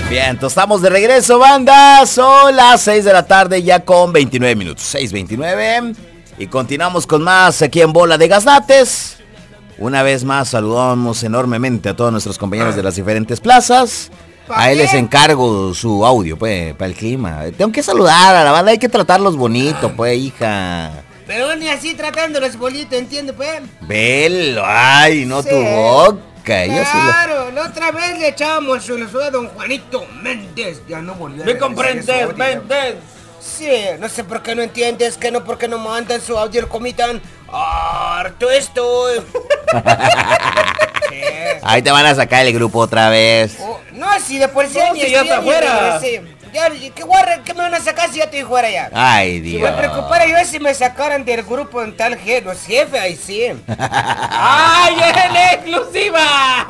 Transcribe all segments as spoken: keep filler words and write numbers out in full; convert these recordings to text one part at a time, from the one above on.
Bien, entonces estamos de regreso, banda. Son las seis de la tarde ya con veintinueve minutos. seis veintinueve. Y continuamos con más aquí en Bola de Gaznates. Una vez más saludamos enormemente a todos nuestros compañeros de las diferentes plazas. A él les encargo su audio, pues, para el clima. Tengo que saludar a la banda, hay que tratarlos bonito, pues, hija. Pero ni así tratándolos bonito, ¿entiendes, pues? Velo, ay, no Sí. tu boca. Yo sí lo- Claro, la otra vez le echábamos un suelo a don Juanito Méndez. Ya no volvió a ¿Me regresar comprendes, ese audio. Méndez? Sí, no sé por qué no entiendes, que no porque no mandan su audio el comitan. Harto estoy. Sí. Ahí te van a sacar el grupo otra vez. Oh, no, si de por sí No, ni si ya estoy está ni fuera. regresé. Ya, ¿qué, guarra, ¿Qué me van a sacar si ya estoy fuera ya? Ay, Si Dios. me preocupara yo si me sacaran del grupo en tal jefe, los jefes, ahí sí. ¡Ay, en exclusiva!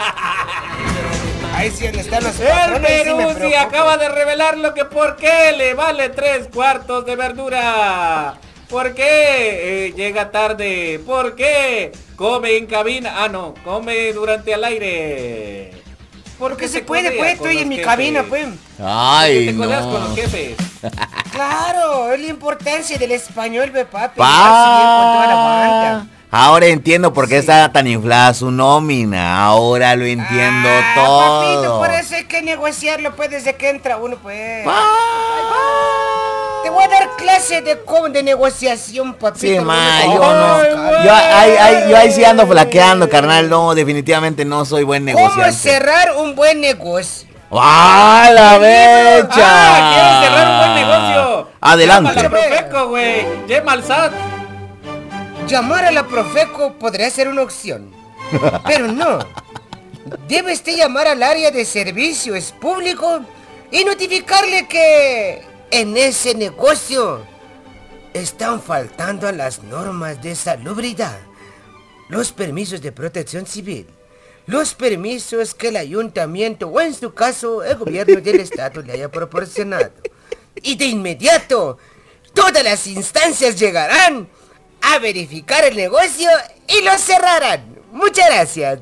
Ahí sí donde están los El patrones, sí me Perú sí preocupa. acaba de revelar lo que por qué le vale tres cuartos de verdura. ¿Por qué eh, llega tarde? ¿Por qué come en cabina? Ah, no, come durante el aire. ¿Por Porque qué se puede, codea pues, con estoy los en mi jefes? cabina, pues. ¿Por qué Ay, te codeas con los no. jefes? Claro, es la importancia del español, ve, papi. Pa. llevarse bien con toda la banda. Ahora entiendo por qué Sí. está tan inflada su nómina. Ahora lo entiendo Ah, todo. papito, por eso hay que negociarlo, pues, desde que entra uno, pues. Pa. Te voy a dar clase de cómo de negociación, papito. Sí, ma, Algunos- yo no. Ay, Yo ahí, ahí- yo ahí sí ando flaqueando, carnal. No, definitivamente no soy buen ¿Cómo negociante. cerrar un buen negocio? ¡Ah, la becha! ¡Ah, quieres cerrar un buen negocio! Adelante. Llama al Profeco, güey. Llama al S A T. Llamar a la Profeco podría ser una opción, pero no. Debe usted llamar al área de servicios públicos y notificarle que en ese negocio están faltando a las normas de salubridad, los permisos de protección civil, los permisos que el ayuntamiento o en su caso el gobierno del estado le haya proporcionado. Y de inmediato todas las instancias llegarán a verificar el negocio y lo cerrarán. Muchas gracias.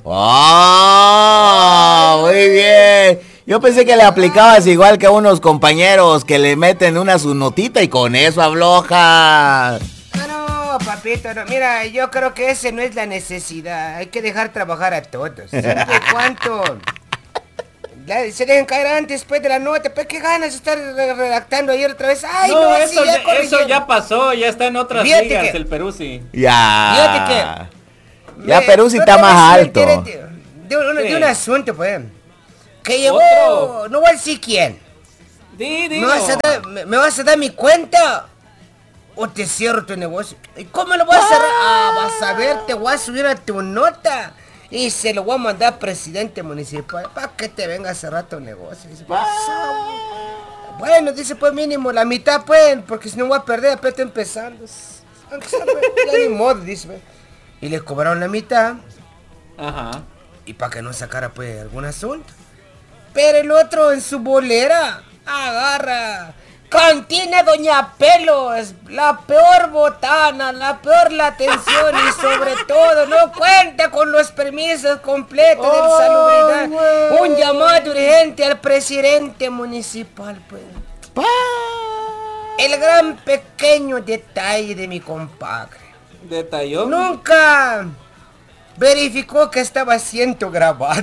¡Ah! Muy bien. Yo pensé que le aplicabas igual que a unos compañeros que le meten una su notita y con eso afloja. Ah, no, papito, no. Mira, yo creo que ese no es la necesidad. Hay que dejar trabajar a todos. Siempre y cuanto la- se dejen caer antes, después de la nota. Pues qué ganas de estar re- redactando ayer otra vez. Ay, no, No, así eso, ya ya, eso corrigieron. ya pasó, ya está en otras Fíjate ligas que- el Perú, sí. Ya. Fíjate que Ya Me- Perú sí no está te voy a más decir alto. el de, de un, de Sí. un asunto, pues. Que llegó. Otro. No voy a decir quién. Di, ¿Me dilo. vas, a dar, me, me vas a dar mi cuenta? ¿O te cierro tu negocio? ¿Y cómo lo voy a cerrar? Ah, vas a ver, te voy a subir a tu nota. Y se lo voy a mandar al presidente municipal para que te venga a cerrar tu negocio. Dice, pues, ah, bueno, dice pues mínimo la mitad, pues, porque si no voy a perder, apenas estoy empezando. Aunque sea, pues, ya ni modo, dice. Pues. Y le cobraron la mitad. Ajá. Y para que no sacara pues algún asunto. Pero el otro en su bolera agarra Cantina Doña Pelos, la peor botana, la peor la atención y sobre todo no cuenta con los permisos completos de Ay, salubridad. güey. Un llamado urgente al presidente municipal, pues. El gran pequeño detalle de mi compadre. Detalló. Nunca verificó que estaba siendo grabado.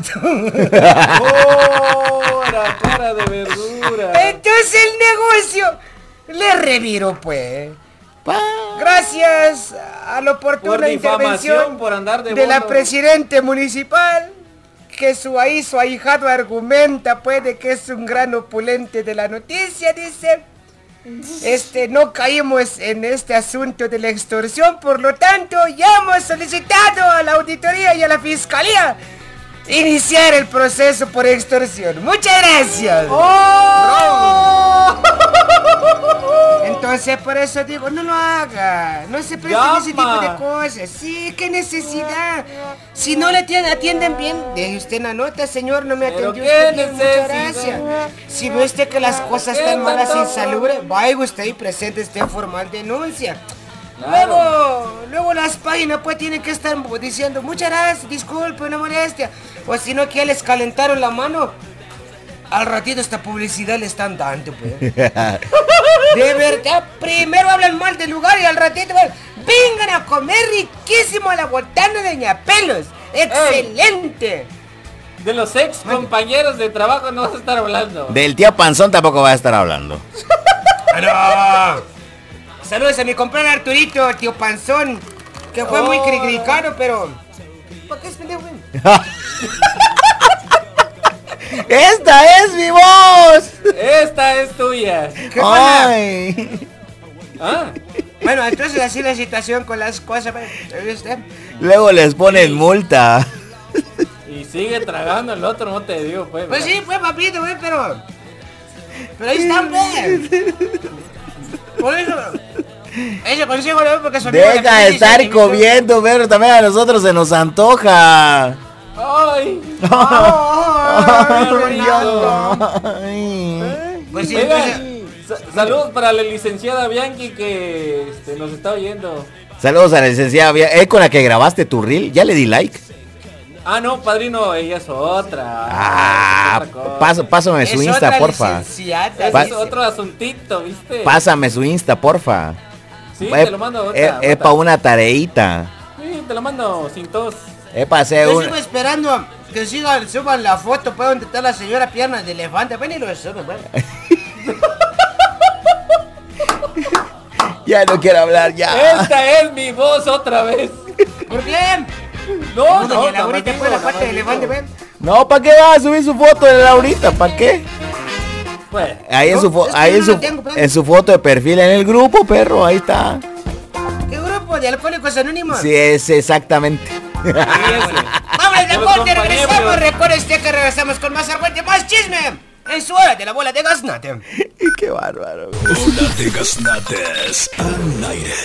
¡Oh, la cara de verdura! Entonces el negocio le reviró, pues. Gracias a la oportuna Por difamación, intervención por andar de de la bono. presidente municipal, que su ahí su ahijado argumenta, pues, de que es un gran opulente de la noticia, dice. Este, no caímos en este asunto de la extorsión, por lo tanto, ya hemos solicitado a la auditoría y a la fiscalía iniciar el proceso por extorsión. Muchas gracias. ¡Oh! Entonces, por eso digo, no lo haga, no se presten ese tipo de Llama. cosas. Sí, qué necesidad. Si no le atienden, atienden bien, deje usted la nota, señor, no me Pero atendió qué usted bien, muchas necesidad. gracias. Si ve usted que las cosas ¿Qué están malas, tanta insalubres, vaya usted y presente este formal denuncia. Claro. Luego, luego las páginas pues tienen que estar diciendo muchas gracias, disculpe, una molestia. O si no que ya les calentaron la mano. Al ratito esta publicidad le están dando, pues. De verdad, primero hablan mal del lugar y al ratito pues, vengan a comer riquísimo a la botana de Ñapelos. ¡Excelente! Ey, de los ex compañeros de trabajo no vas a estar hablando. Del tío Panzón tampoco va a estar hablando. ¡Ah, no! Saludos a mi compadre Arturito, tío Panzón, que fue oh, muy criticado, pero... ¿Para qué es pendejo? ¡Esta es mi voz! ¡Esta es tuya! ¿Qué Ay. ¿Ah? Bueno, entonces así la situación con las cosas, ¿viste? Luego les ponen sí. multa. Y sigue tragando el otro, no te digo, pues. Pues sí, pues, papito, pues, pero... Pero ahí están, pues. Por eso... Ese consejo le doy porque son... Deja de estar comiendo, pero también a nosotros se nos antoja. ¡Ay! ¡Ay! ¡Ay! Pues sí, entonces... Saludos para la licenciada Bianchi que este, nos está oyendo. Saludos a la licenciada Bianchi. ¿Es con la que grabaste tu reel? ¿Ya le di like? Ah, no, padrino, ella es otra. Ah, es otra paso, pásame su es Insta, porfa. Pa es otro asuntito, ¿viste? Pásame su Insta, porfa. Sí, es, te lo mando otra. Es, es para una tareita. Sí, te lo mando sin tos. Es para hacer Yo un... sigo esperando que sigan, suban la foto, pues, donde está la señora piernas de elefante. Ven y lo suben, pues. Ya no quiero hablar, ya. Esta es mi voz otra vez. ¿Por qué? No, no, no, ahorita fue la parte de elefante, ven. No, ¿para qué va a subir su foto de Laurita? ¿Para qué? Pues, ahí en no, su, fo es ahí en, su tengo, en su foto de perfil en el grupo, perro, ahí está. ¿Qué grupo? ¿De Alcohólicos Anónimos? Sí, es exactamente. Vamos al deporte, regresamos. Recuerda usted que regresamos con más argüente, más chisme. En su hora de la bola de gaznate. Qué bárbaro. Bola de gaznates al aire.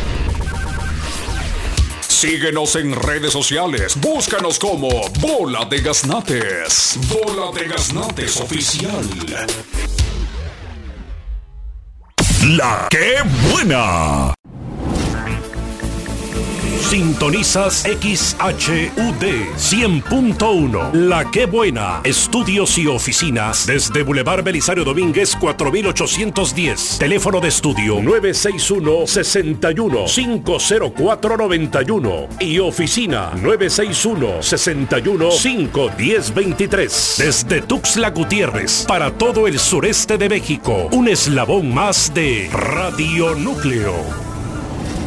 Síguenos en redes sociales. Búscanos como Bola de Gaznates. Bola de Gaznates Oficial. La que buena. Sintonizas X H U D cien punto uno. La que buena. Estudios y oficinas desde Boulevard Belisario Domínguez cuatro mil ochocientos diez. Teléfono de estudio nueve seis uno, seis uno, cinco cero cuatro, nueve uno y oficina nueve seis uno, seis uno, cinco uno cero, dos tres. Desde Tuxtla Gutiérrez para todo el sureste de México. Un eslabón más de Radio Núcleo.